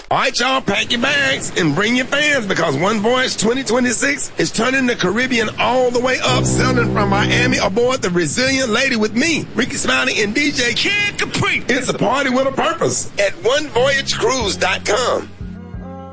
All right, y'all, pack your bags and bring your fans because One Voyage 2026 is turning the Caribbean all the way up, sailing from Miami aboard the Resilient Lady with me, Ricky Smiley, and DJ Kid Capri. It's a party with a purpose at onevoyagecruise.com.